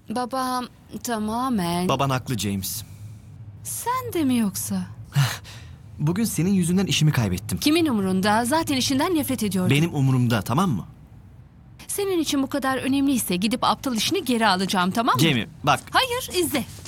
Babam tamamen... Baban haklı James. Sen de mi yoksa? Bugün senin yüzünden işimi kaybettim. Kimin umurunda? Zaten işinden nefret ediyordum. Benim umurumda, tamam mı? Senin için bu kadar önemliyse gidip aptal işini geri alacağım, tamam mı? Jamie bak. Hayır, izle.